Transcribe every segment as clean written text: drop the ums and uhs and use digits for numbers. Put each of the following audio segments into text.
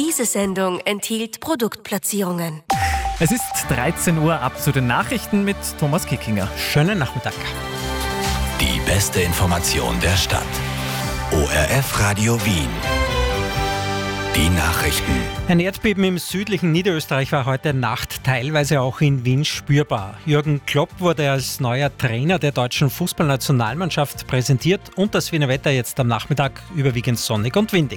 Diese Sendung enthielt Produktplatzierungen. Es ist 13 Uhr, ab zu den Nachrichten mit Thomas Kickinger. Schönen Nachmittag. Die beste Information der Stadt. ORF Radio Wien. Die Nachrichten. Ein Erdbeben im südlichen Niederösterreich war heute Nacht teilweise auch in Wien spürbar. Jürgen Klopp wurde als neuer Trainer der deutschen Fußballnationalmannschaft präsentiert und das Wiener Wetter jetzt am Nachmittag überwiegend sonnig und windig.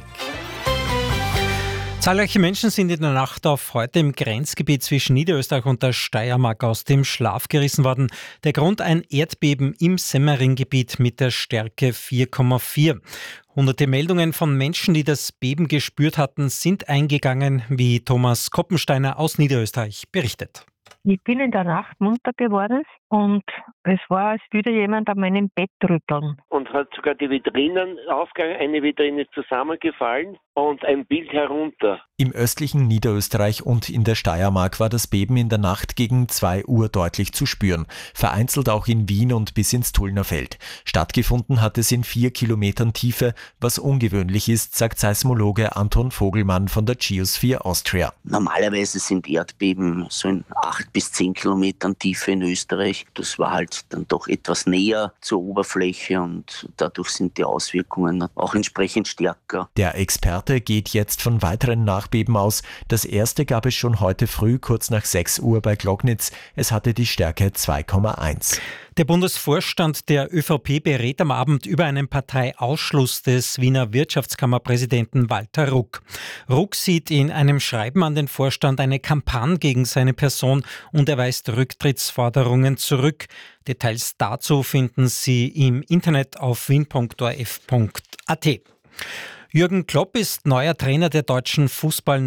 Zahlreiche Menschen sind in der Nacht auf heute im Grenzgebiet zwischen Niederösterreich und der Steiermark aus dem Schlaf gerissen worden. Der Grund: ein Erdbeben im Semmering-Gebiet mit der Stärke 4,4. Hunderte Meldungen von Menschen, die das Beben gespürt hatten, sind eingegangen, wie Thomas Koppensteiner aus Niederösterreich berichtet. Ich bin in der Nacht munter geworden und es war, als würde jemand an meinem Bett rütteln. Und hat sogar die Vitrinen aufgegangen, eine Vitrine ist zusammengefallen und ein Bild herunter. Im östlichen Niederösterreich und in der Steiermark war das Beben in der Nacht gegen 2 Uhr deutlich zu spüren. Vereinzelt auch in Wien und bis ins Tullner Feld. Stattgefunden hat es in 4 Kilometern Tiefe, was ungewöhnlich ist, sagt Seismologe Anton Vogelmann von der Geosphere Austria. Normalerweise sind Erdbeben so in 8 bis 10 Kilometern Tiefe in Österreich. Das war halt dann doch etwas näher zur Oberfläche und dadurch sind die Auswirkungen auch entsprechend stärker. Der Experte geht jetzt von weiteren Nachbeben aus. Das erste gab es schon heute früh, kurz nach 6 Uhr bei Glognitz. Es hatte die Stärke 2,1. Der Bundesvorstand der ÖVP berät am Abend über einen Parteiausschluss des Wiener Wirtschaftskammerpräsidenten Walter Ruck. Ruck sieht in einem Schreiben an den Vorstand eine Kampagne gegen seine Person und er weist Rücktrittsforderungen zurück. Details dazu finden Sie im Internet auf wien.orf.at. Jürgen Klopp ist neuer Trainer der deutschen